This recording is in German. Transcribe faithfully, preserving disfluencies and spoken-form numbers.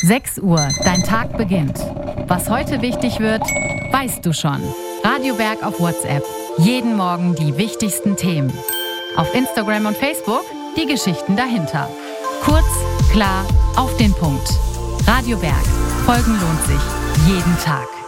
sechs Uhr, dein Tag beginnt. Was heute wichtig wird, weißt du schon. Radio Berg auf WhatsApp. Jeden Morgen die wichtigsten Themen. Auf Instagram und Facebook die Geschichten dahinter. Kurz, klar, auf den Punkt. Radio Berg. Folgen lohnt sich. Jeden Tag.